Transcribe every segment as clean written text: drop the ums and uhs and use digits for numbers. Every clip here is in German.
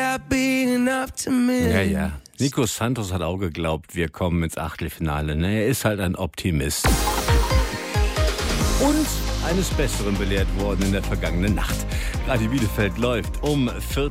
stop being optimist. Ja, ja. Nico Santos hat auch geglaubt, wir kommen ins Achtelfinale. Er ist halt ein Optimist. Und eines Besseren belehrt worden in der vergangenen Nacht. Radio Bielefeld läuft um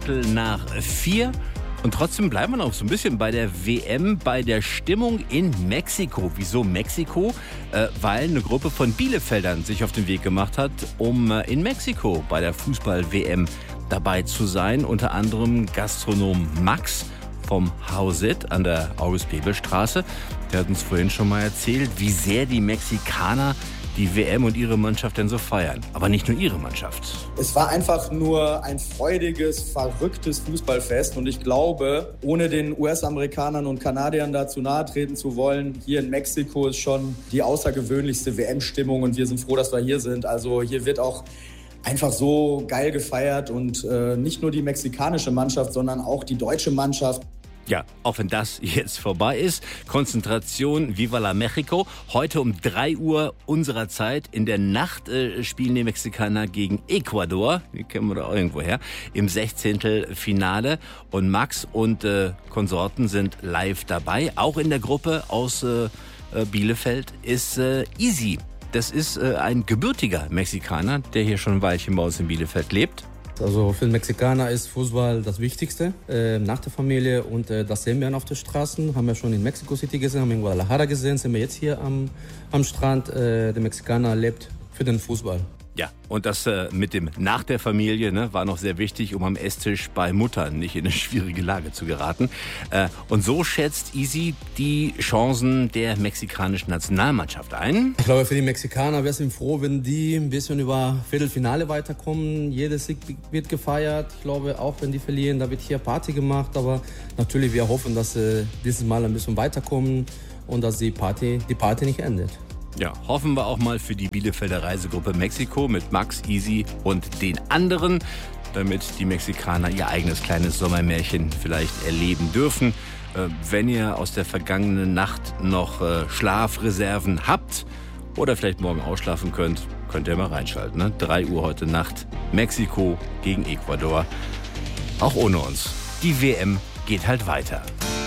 3:45. Und trotzdem bleiben wir noch so ein bisschen bei der WM, bei der Stimmung in Mexiko. Wieso Mexiko? Weil eine Gruppe von Bielefeldern sich auf den Weg gemacht hat, um in Mexiko bei der Fußball-WM dabei zu sein. Unter anderem Gastronom Max vom Hausit an der August-Bebel-Straße. Der hat uns vorhin schon mal erzählt, wie sehr die Mexikaner die WM und ihre Mannschaft denn so feiern. Aber nicht nur ihre Mannschaft. Es war einfach nur ein freudiges, verrücktes Fußballfest. Und ich glaube, ohne den US-Amerikanern und Kanadiern da zu nahe treten zu wollen, hier in Mexiko ist schon die außergewöhnlichste WM-Stimmung. Und wir sind froh, dass wir hier sind. Also hier wird auch einfach so geil gefeiert. Und nicht nur die mexikanische Mannschaft, sondern auch die deutsche Mannschaft. Ja, auch wenn das jetzt vorbei ist. Konzentration, Viva la Mexico. Heute um 3 Uhr unserer Zeit. In der Nacht spielen die Mexikaner gegen Ecuador. Die kennen wir da irgendwoher. Im 16. Finale. Und Max und Konsorten sind live dabei. Auch in der Gruppe aus Bielefeld ist Easy. Das ist ein gebürtiger Mexikaner, der hier schon ein Weilchen bei uns in Bielefeld lebt. Also für den Mexikaner ist Fußball das Wichtigste nach der Familie und das sehen wir dann auf den Straßen. Haben wir schon in Mexico City gesehen, haben wir in Guadalajara gesehen, sind wir jetzt hier am Strand. Der Mexikaner lebt für den Fußball. Ja, und das mit dem nach der Familie war noch sehr wichtig, um am Esstisch bei Mutter nicht in eine schwierige Lage zu geraten. Und so schätzt Easy die Chancen der mexikanischen Nationalmannschaft ein. Ich glaube, für die Mexikaner wäre es froh, wenn die ein bisschen über Viertelfinale weiterkommen. Jedes Sieg wird gefeiert. Ich glaube, auch wenn die verlieren, da wird hier Party gemacht. Aber natürlich, wir hoffen, dass sie dieses Mal ein bisschen weiterkommen und dass die Party nicht endet. Ja, hoffen wir auch mal für die Bielefelder Reisegruppe Mexiko mit Max, Easy und den anderen, damit die Mexikaner ihr eigenes kleines Sommermärchen vielleicht erleben dürfen. Wenn ihr aus der vergangenen Nacht noch Schlafreserven habt oder vielleicht morgen ausschlafen könnt ihr mal reinschalten. 3 Uhr heute Nacht, Mexiko gegen Ecuador. Auch ohne uns. Die WM geht halt weiter.